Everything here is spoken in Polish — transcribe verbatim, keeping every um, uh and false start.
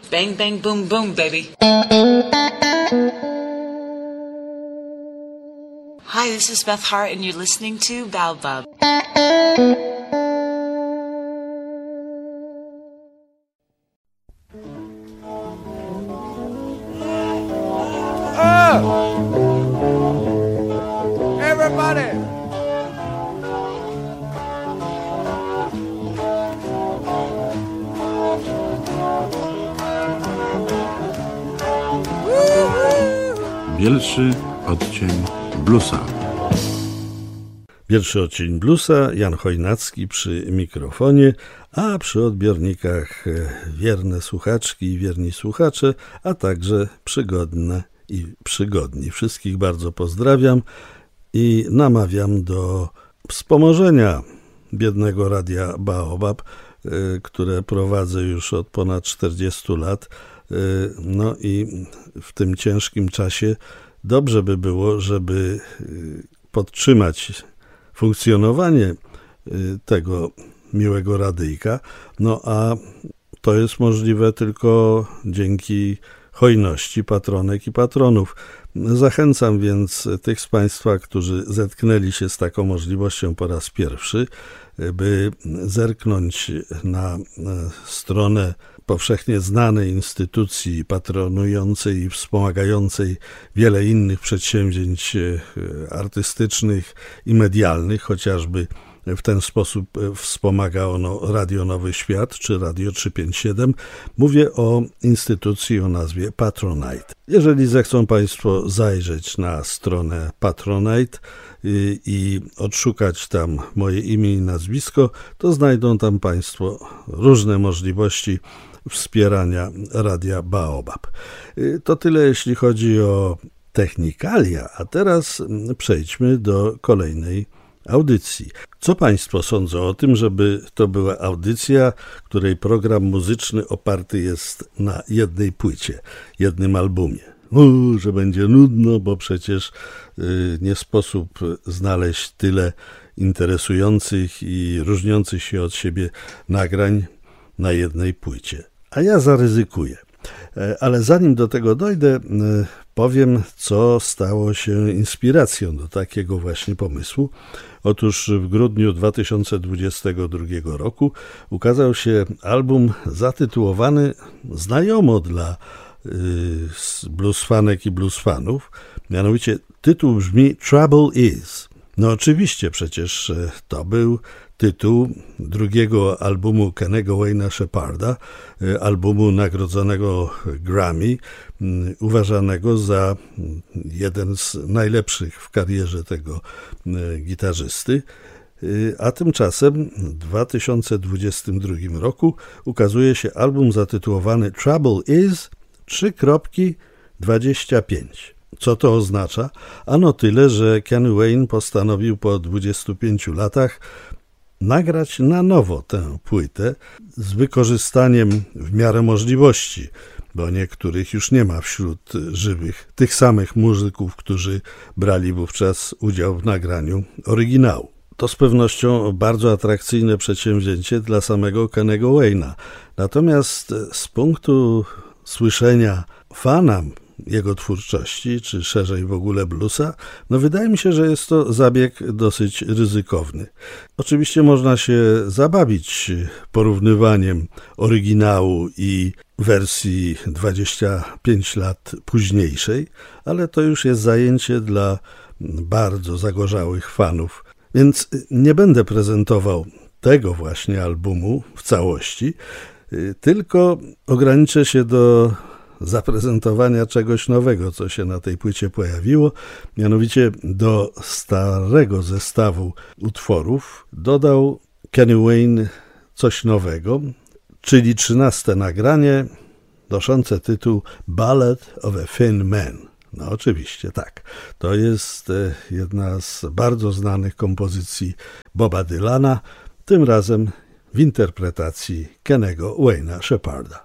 Bang, bang, boom, boom, baby. Hi, this is Beth Hart, and you're listening to Baobab. Oh! Everybody! Pierwszy odcień bluesa. Pierwszy odcień bluesa, Jan Chojnacki przy mikrofonie, a przy odbiornikach wierne słuchaczki i wierni słuchacze, a także przygodne i przygodni. Wszystkich bardzo pozdrawiam i namawiam do wspomożenia biednego radia Baobab, które prowadzę już od ponad czterdziestu lat. No i w tym ciężkim czasie dobrze by było, żeby podtrzymać funkcjonowanie tego miłego radyjka. No a to jest możliwe tylko dzięki hojności patronek i patronów. Zachęcam więc tych z Państwa, którzy zetknęli się z taką możliwością po raz pierwszy, by zerknąć na stronę powszechnie znanej instytucji patronującej i wspomagającej wiele innych przedsięwzięć artystycznych i medialnych, chociażby w ten sposób wspomaga ono Radio Nowy Świat czy Radio trzysta pięćdziesiąt siedem. Mówię o instytucji o nazwie Patronite. Jeżeli zechcą Państwo zajrzeć na stronę Patronite i, i odszukać tam moje imię i nazwisko, to znajdą tam Państwo różne możliwości wspierania Radia Baobab. To tyle, jeśli chodzi o technikalia, a teraz przejdźmy do kolejnej audycji. Co Państwo sądzą o tym, żeby to była audycja, której program muzyczny oparty jest na jednej płycie, jednym albumie? O, że będzie nudno, bo przecież y, nie sposób znaleźć tyle interesujących i różniących się od siebie nagrań na jednej płycie. A ja zaryzykuję. Ale zanim do tego dojdę, powiem, co stało się inspiracją do takiego właśnie pomysłu. Otóż w grudniu dwa tysiące dwudziestego drugiego roku ukazał się album zatytułowany znajomo dla bluesfanek i bluesfanów. Mianowicie tytuł brzmi Trouble Is. No oczywiście, przecież to był tytuł drugiego albumu Kennego Wayna Shepparda, albumu nagrodzonego Grammy, uważanego za jeden z najlepszych w karierze tego gitarzysty. A tymczasem w dwa tysiące dwudziestym drugim roku ukazuje się album zatytułowany Trouble Is trzy kropki dwadzieścia pięć. Co to oznacza? Ano tyle, że Kenny Wayne postanowił po dwudziestu pięciu latach nagrać na nowo tę płytę z wykorzystaniem w miarę możliwości, bo niektórych już nie ma wśród żywych, tych samych muzyków, którzy brali wówczas udział w nagraniu oryginału. To z pewnością bardzo atrakcyjne przedsięwzięcie dla samego Kennego Wayne'a. Natomiast z punktu słyszenia fana jego twórczości, czy szerzej w ogóle bluesa, no wydaje mi się, że jest to zabieg dosyć ryzykowny. Oczywiście można się zabawić porównywaniem oryginału i wersji dwadzieścia pięć lat późniejszej, ale to już jest zajęcie dla bardzo zagorzałych fanów, więc nie będę prezentował tego właśnie albumu w całości, tylko ograniczę się do zaprezentowania czegoś nowego, co się na tej płycie pojawiło. Mianowicie do starego zestawu utworów dodał Kenny Wayne coś nowego, czyli trzynaste nagranie noszące tytuł Ballad of a Thin Man. No oczywiście tak. To jest jedna z bardzo znanych kompozycji Boba Dylana, tym razem w interpretacji Kennego Wayna Shepparda.